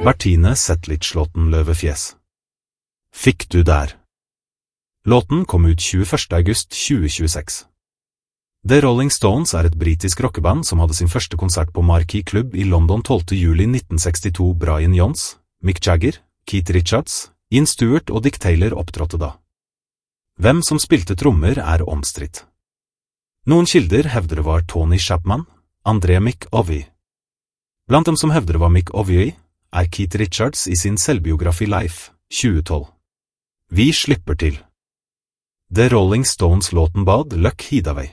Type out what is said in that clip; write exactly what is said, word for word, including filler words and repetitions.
Bertine Zetlitz-låten Løvefjes. Fikk du der? Låten kom ut tjueførste august tjue tjueseks. The Rolling Stones er et britisk rockeband som hadde sin første konsert på Marquee Club i London tolvte juli nitten sekstito. Brian Jones, Mick Jagger, Keith Richards, Ian Stewart og Dick Taylor opptrådte da. Hvem som spilte trommer er omstridt. Noen kilder hevder det var Tony Chapman, André Mick Ovey. Blant dem som hevder det var Mick Ovey, er Keith Richards i sin selvbiografi Life, tjue tolv. Vi slipper til. The Rolling Stones låten Bad Luck Hidaway.